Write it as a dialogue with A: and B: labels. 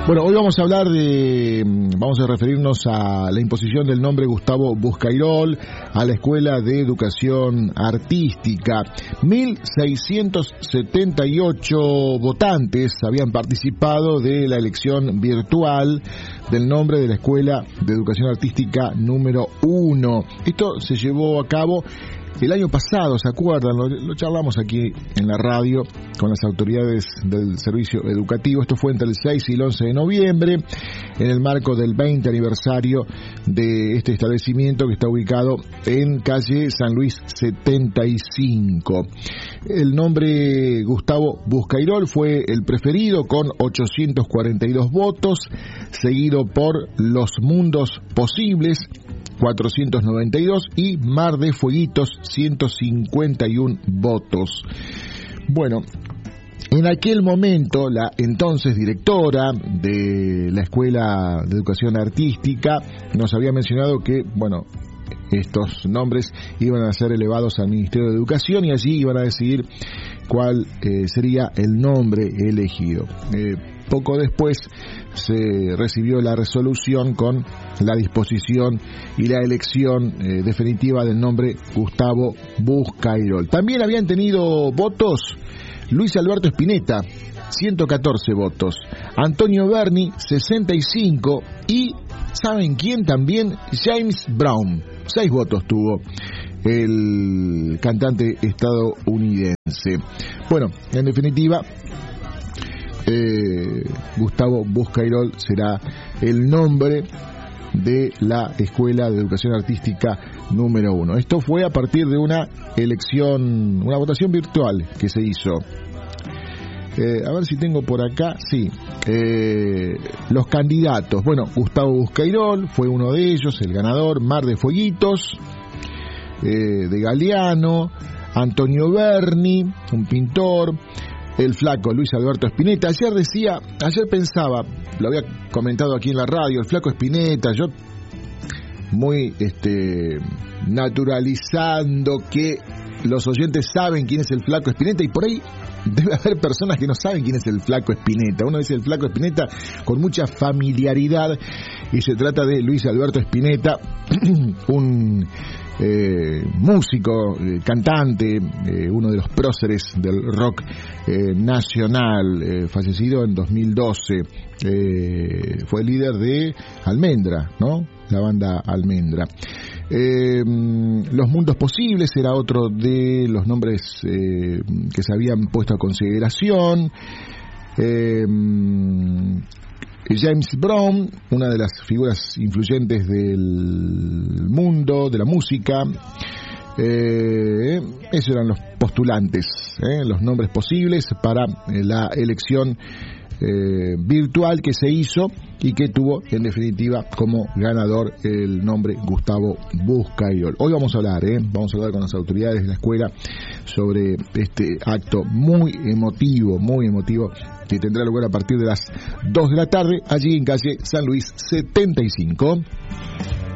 A: Bueno, hoy vamos a referirnos a la imposición del nombre Gustavo Buscayrol a la Escuela de Educación Artística. 1.678 votantes habían participado de la elección virtual del nombre de la Escuela de Educación Artística número 1. Esto se llevó a cabo el año pasado, ¿se acuerdan? Lo charlamos aquí en la radio con las autoridades del servicio educativo. Esto fue entre el 6 y el 11 de noviembre, en el marco del 20 aniversario de este establecimiento que está ubicado en calle San Luis 75. El nombre Gustavo Buscayrol fue el preferido con 842 votos, seguido por Los Mundos Posibles, 492, y Mar de Fueguitos, 151 votos. Bueno, en aquel momento la entonces directora de la Escuela de Educación Artística nos había mencionado que, bueno, estos nombres iban a ser elevados al Ministerio de Educación y allí iban a decidir cuál sería el nombre elegido. Poco después se recibió la resolución con la disposición y la elección definitiva del nombre Gustavo Buscayrol. También habían tenido votos Luis Alberto Spinetta, 114 votos, Antonio Berni, 65, y ¿saben quién también? James Brown, 6 votos tuvo el cantante estadounidense. Bueno, en definitiva, Gustavo Buscayrol será el nombre de la Escuela de Educación Artística número 1. Esto fue a partir de una elección, una votación virtual que se hizo. A ver si tengo por acá, sí, los candidatos. Bueno, Gustavo Buscayrol fue uno de ellos, el ganador. Mar de Fueguitos, de Galeano, Antonio Berni, un pintor, el flaco Luis Alberto Spinetta. Ayer pensaba, lo había comentado aquí en la radio, el flaco Spinetta, yo muy naturalizando que los oyentes saben quién es el flaco Spinetta, y por ahí debe haber personas que no saben quién es el flaco Spinetta. Uno dice el flaco Spinetta con mucha familiaridad y se trata de Luis Alberto Spinetta, un músico, cantante, uno de los próceres del rock nacional, fallecido en 2012. Fue líder de Almendra, ¿no? La banda Almendra. Los Mundos Posibles era otro de los nombres que se habían puesto a consideración. James Brown, una de las figuras influyentes del mundo de la música. Esos eran los postulantes, los nombres posibles para la elección virtual que se hizo y que tuvo en definitiva como ganador el nombre Gustavo Buscayrol. Hoy vamos a hablar con las autoridades de la escuela sobre este acto muy emotivo que tendrá lugar a partir de las 2 de la tarde allí en calle San Luis 75.